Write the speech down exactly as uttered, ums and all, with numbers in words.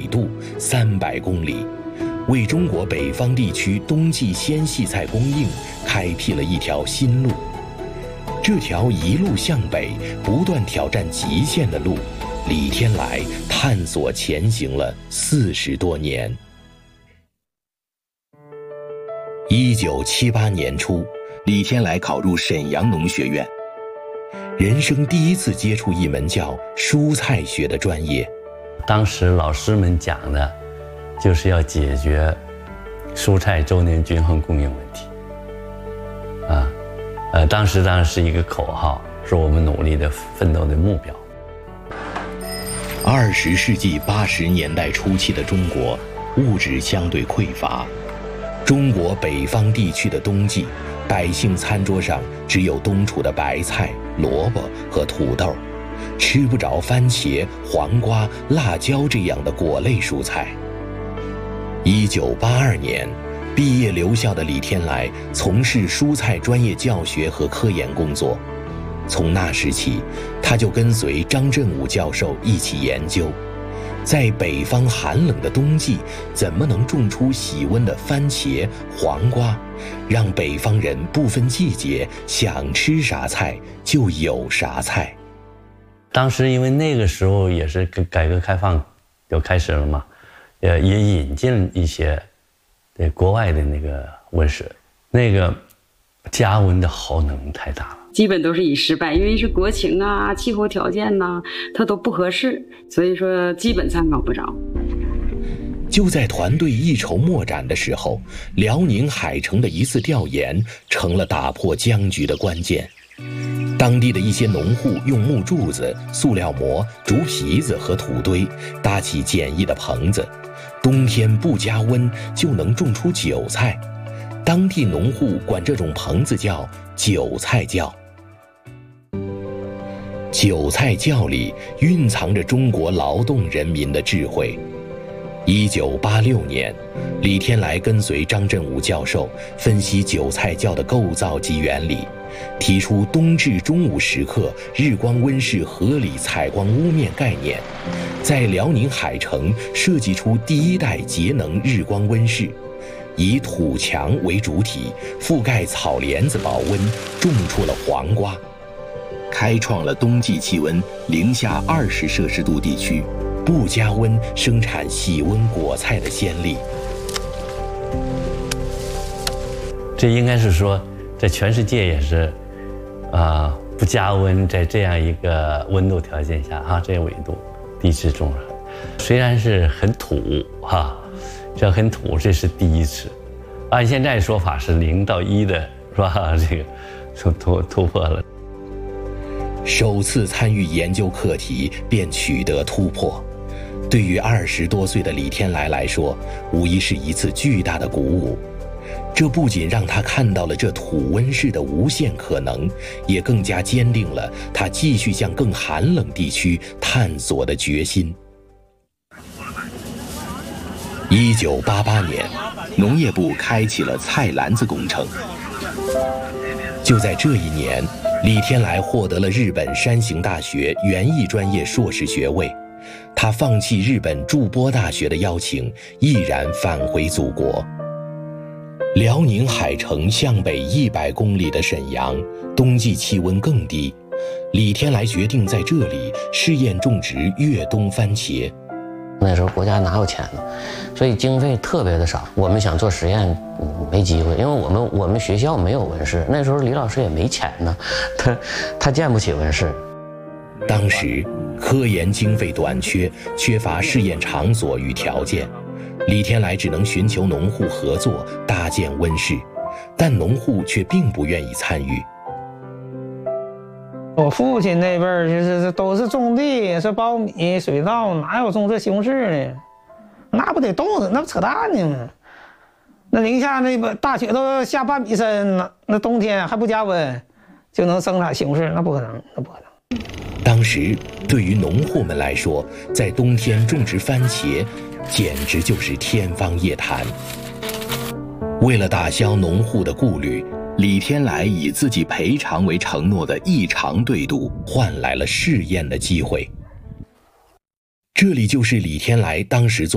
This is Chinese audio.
度，三百公里，为中国北方地区冬季鲜细菜供应开辟了一条新路。这条一路向北、不断挑战极限的路，李天来探索前行了四十多年。一九七八年初，李天来考入沈阳农学院，人生第一次接触一门叫蔬菜学的专业。 当时老师们讲的，就是要解决蔬菜周年均衡供应问题。啊，呃，当时当然是一个口号，是我们努力的奋斗的目标。 二十世纪八十年代初期的中国，物质相对匮乏，中国北方地区的冬季，百姓餐桌上只有冬储的白菜、萝卜和土豆，吃不着番茄、黄瓜、辣椒这样的果类蔬菜。一九八二年，毕业留校的李天来从事蔬菜专业教学和科研工作。从那时起，他就跟随张振武教授一起研究，在北方寒冷的冬季，怎么能种出喜温的番茄、黄瓜，让北方人不分季节想吃啥菜就有啥菜。 当时因为那个时候也是改革开放就开始了嘛，呃，也引进一些对国外的那个温室，那个加温的耗能太大了， 基本都是以失败，因为是国情啊、气候条件呐、啊，它都不合适，所以说基本参考不着。 就在团队一筹莫展的时候，辽宁海城的一次调研成了打破僵局的关键。当地的一些农户用木柱子、塑料膜、竹皮子和土堆搭起简易的棚子，冬天不加温就能种出韭菜。当地农户管这种棚子叫韭菜窖。韭菜窖里蕴藏着中国劳动人民的智慧。一九八六年，李天来跟随张振武教授分析韭菜窖的构造及原理，提出冬至中午时刻日光温室合理采光屋面概念，在辽宁海城设计出第一代节能日光温室，以土墙为主体，覆盖草帘子保温，种出了黄瓜，开创了冬季气温零下二十摄氏度地区不加温生产喜温果菜的先例。 这应该是说，在全世界也是，啊、呃，不加温，在这样一个温度条件下，哈，这纬度，地质种植，虽然是很土，哈，这很土，这是第一次。按现在说法是零到一的，是吧？这个突突突破了。 首次参与研究课题便取得突破，对于二十多岁的李天来来说，无疑是一次巨大的鼓舞。这不仅让他看到了这土温室的无限可能，也更加坚定了他继续向更寒冷地区探索的决心。一九八八年，农业部开启了菜篮子工程。就在这一年，李天来获得了日本山形大学园艺专业硕士学位，他放弃日本筑波大学的邀请，毅然返回祖国。辽宁海城向北一百公里的沈阳，冬季气温更低，李天来决定在这里试验种植越冬番茄。 那时候国家哪有钱呢，所以经费特别的少。我们想做实验，嗯、没机会，因为我们我们学校没有温室，那时候李老师也没钱呢，他他建不起温室。 当时科研经费短缺，缺乏试验场所与条件，李天来只能寻求农户合作搭建温室，但农户却并不愿意参与。 我父亲那辈儿就是都是种地，是苞米、水稻，哪有种这西红柿呢？那不得冻死，那不扯淡呢？那零下那不大雪都下半米深，那那冬天还不加温，就能生产西红柿？那不可能，那不可能。 当时对于农户们来说，在冬天种植番茄，简直就是天方夜谭。为了打消农户的顾虑，李天来以自己赔偿为承诺的异常对赌，换来了试验的机会。这里就是李天来当时做